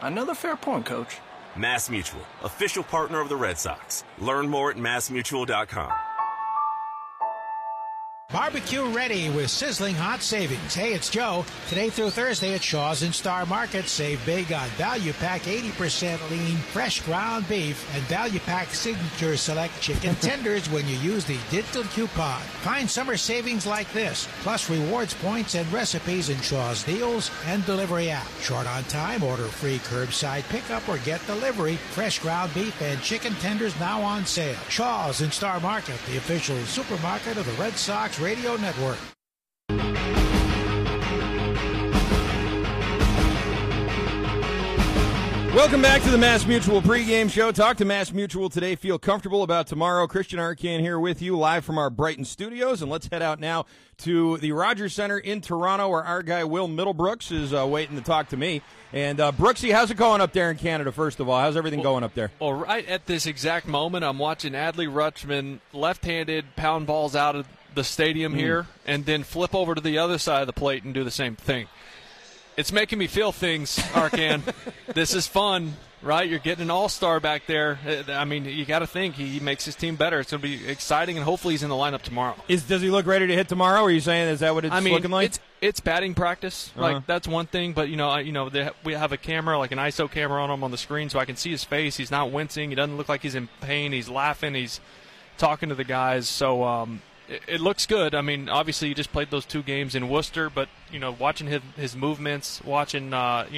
Another fair point, Coach. Mass Mutual, official partner of the Red Sox. Learn more at massmutual.com. Barbecue ready with sizzling hot savings. Hey, it's Joe. Today through Thursday at Shaw's and Star Market, save big on Value Pack 80% lean, fresh ground beef, and Value Pack Signature Select chicken tenders when you use the digital coupon. Find summer savings like this, plus rewards points and recipes in Shaw's deals and delivery app. Short on time, order free curbside pickup or get delivery. Fresh ground beef and chicken tenders now on sale. Shaw's and Star Market, the official supermarket of the Red Sox Radio Network. Welcome back to the Mass Mutual pregame show. Talk to Mass Mutual today. Feel comfortable about tomorrow. Christian Arcand here with you live from our Brighton studios. And let's head out now to the Rogers Center in Toronto, where our guy Will Middlebrooks is waiting to talk to me. And Brooksy, how's it going up there in Canada, first of all? How's everything going up there? Well, right at this exact moment, I'm watching Adley Rutschman left-handed pound balls out of the stadium here and then flip over to the other side of the plate and do the same thing. It's making me feel things, Arcand. This is fun, right? You're getting an all-star back there. I mean, you got to think he makes his team better. It's going to be exciting, and hopefully he's in the lineup tomorrow. Does he look ready to hit tomorrow? Are you saying is that what it's looking like? It's batting practice. Like that's one thing, but we have a camera, like an ISO camera on him on the screen, so I can see his face. He's not wincing. He doesn't look like he's in pain. He's laughing. He's talking to the guys. So it looks good. I mean, obviously, he just played those 2 games in Worcester, but, watching his movements, watching,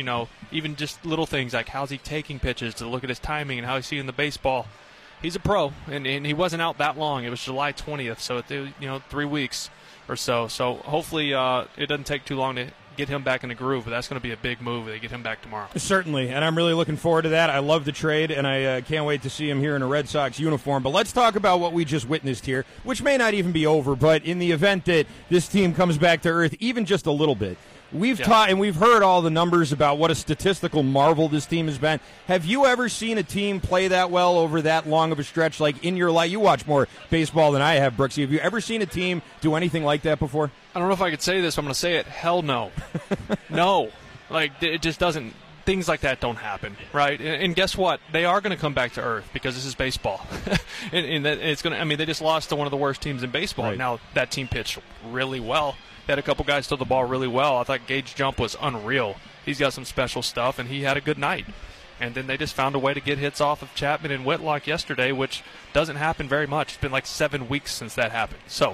even just little things like how's he taking pitches to look at his timing and how he's seeing the baseball. He's a pro, and he wasn't out that long. It was July 20th, so, 3 weeks or so. So hopefully it doesn't take too long to get him back in the groove, but that's going to be a big move if they get him back tomorrow. Certainly, and I'm really looking forward to that. I love the trade, and I can't wait to see him here in a Red Sox uniform. But let's talk about what we just witnessed here, which may not even be over, but in the event that this team comes back to earth even just a little bit, we've taught and we've heard all the numbers about what a statistical marvel this team has been. Have you ever seen a team play that well over that long of a stretch? Like in your life, you watch more baseball than I have, Brooksy. Have you ever seen a team do anything like that before? I don't know if I could say this. I'm going to say it. Hell no. No. Like, it just doesn't. Things like that don't happen, right? And guess what? They are going to come back to earth because this is baseball. and it's going to. I mean, they just lost to one of the worst teams in baseball. Right. Now, that team pitched really well. They had a couple guys throw the ball really well. I thought Gage Jump was unreal. He's got some special stuff, and he had a good night. And then they just found a way to get hits off of Chapman and Whitlock yesterday, which doesn't happen very much. It's been like 7 weeks since that happened. So,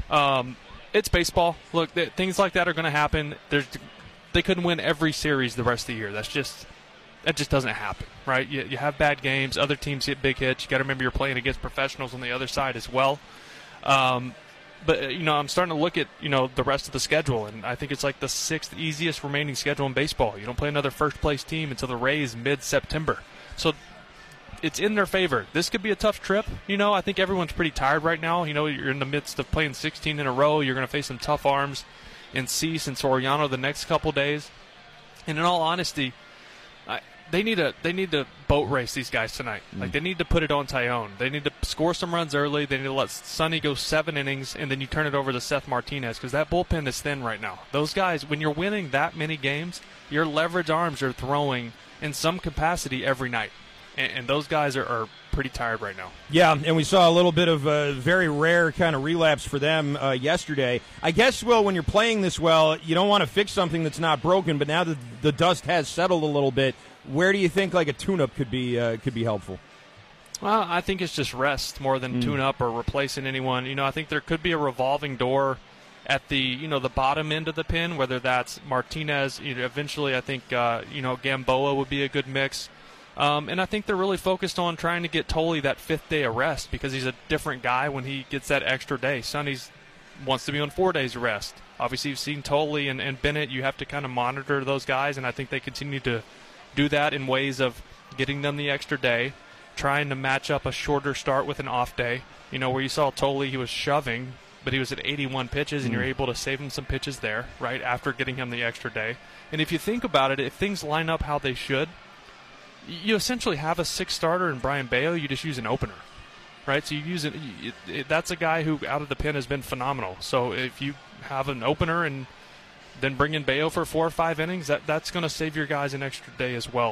it's baseball. Look, things like that are going to happen. They couldn't win every series the rest of the year. That just doesn't happen, right? You have bad games. Other teams hit big hits. You got to remember you're playing against professionals on the other side as well. But I'm starting to look at the rest of the schedule, and I think it's like the 6th easiest remaining schedule in baseball. You don't play another first-place team until the Rays mid-September. So it's in their favor. This could be a tough trip. I think everyone's pretty tired right now. You're in the midst of playing 16 in a row. You're going to face some tough arms in Cease and Soriano the next couple days. And in all honesty, they need to boat race these guys tonight. Like, they need to put it on Tyone. They need to score some runs early. They need to let Sonny go 7 innings, and then you turn it over to Seth Martinez because that bullpen is thin right now. Those guys, when you're winning that many games, your leverage arms are throwing in some capacity every night. And those guys are pretty tired right now. Yeah, and we saw a little bit of a very rare kind of relapse for them yesterday. I guess, Will, when you're playing this well, you don't want to fix something that's not broken, but now that the dust has settled a little bit, where do you think like a tune-up could be helpful? Well, I think it's just rest more than tune-up or replacing anyone. I think there could be a revolving door at the the bottom end of the pin, whether that's Martinez. Eventually, I think Gamboa would be a good mix. And I think they're really focused on trying to get Tolley that 5th day of rest because he's a different guy when he gets that extra day. Sonny's wants to be on 4 days of rest. Obviously, you've seen Tolley and Bennett. You have to kind of monitor those guys, and I think they continue to do that in ways of getting them the extra day, trying to match up a shorter start with an off day. Where you saw Tolley, he was shoving, but he was at 81 pitches, and you're able to save him some pitches there, right, after getting him the extra day. And if you think about it, if things line up how they should, you essentially have a 6th starter in Brian Bayo. You just use an opener, right? So you use it. That's a guy who out of the pen has been phenomenal. So if you have an opener and then bring in Bayo for 4 or 5 innings, that's going to save your guys an extra day as well.